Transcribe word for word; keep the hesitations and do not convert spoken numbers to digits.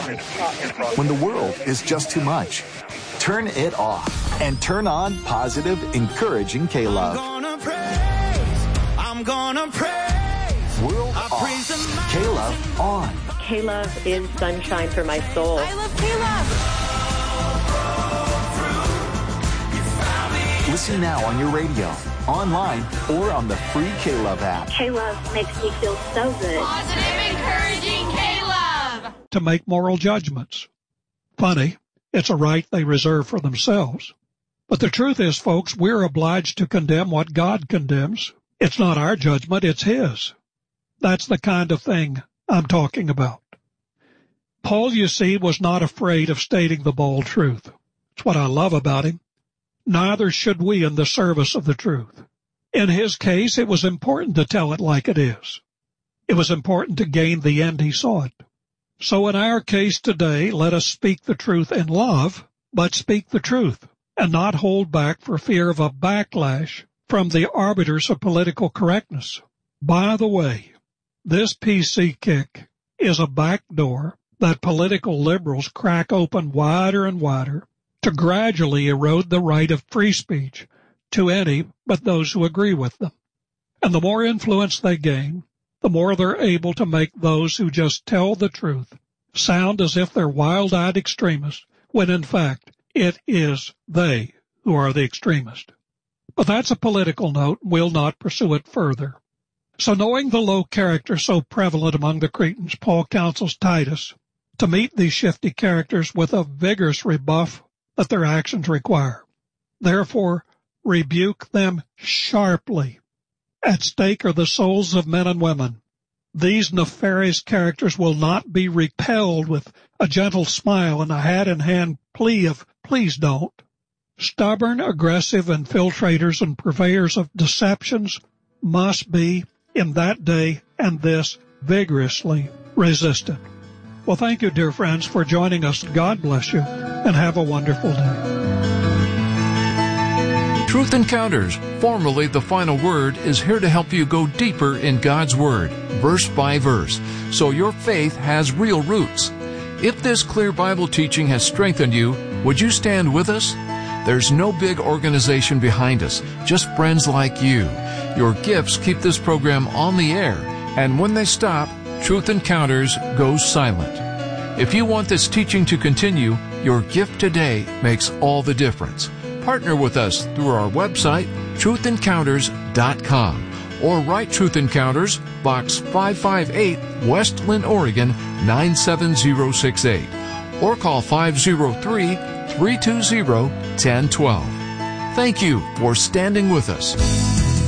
When the world is just too much, turn it off and turn on positive, encouraging K-Love. I'm gonna praise, I'm gonna praise. World off, K-Love on. K-Love is sunshine for my soul. I love K-Love. Listen now on your radio, online, or on the free K-Love app. K-Love makes me feel so good. Positive, encouraging K-Love. To make moral judgments. Funny, it's a right they reserve for themselves. But the truth is, folks, we're obliged to condemn what God condemns. It's not our judgment, it's His. That's the kind of thing I'm talking about. Paul, you see, was not afraid of stating the bold truth. It's what I love about him. Neither should we in the service of the truth. In his case, it was important to tell it like it is. It was important to gain the end he sought. So in our case today, let us speak the truth in love, but speak the truth, and not hold back for fear of a backlash from the arbiters of political correctness. By the way, this P C kick is a backdoor that political liberals crack open wider and wider to gradually erode the right of free speech to any but those who agree with them. And the more influence they gain, the more they're able to make those who just tell the truth sound as if they're wild-eyed extremists, when in fact it is they who are the extremist. But that's a political note. We'll not pursue it further. So knowing the low character so prevalent among the Cretans, Paul counsels Titus to meet these shifty characters with a vigorous rebuff that their actions require. Therefore, rebuke them sharply. At stake are the souls of men and women. These nefarious characters will not be repelled with a gentle smile and a hat-in-hand plea of, please don't. Stubborn, aggressive infiltrators and purveyors of deceptions must be, in that day and this, vigorously resisted. Well, thank you, dear friends, for joining us. God bless you, and have a wonderful day. Truth Encounters, formerly The Final Word, is here to help you go deeper in God's Word, verse by verse, so your faith has real roots. If this clear Bible teaching has strengthened you, would you stand with us? There's no big organization behind us, just friends like you. Your gifts keep this program on the air, and when they stop, Truth Encounters goes silent. If you want this teaching to continue, your gift today makes all the difference. Partner with us through our website, truth encounters dot com, or write Truth Encounters, Box five five eight, West Linn, Oregon, nine seven zero six eight, or call five zero three, three two zero, one zero one two. Thank you for standing with us.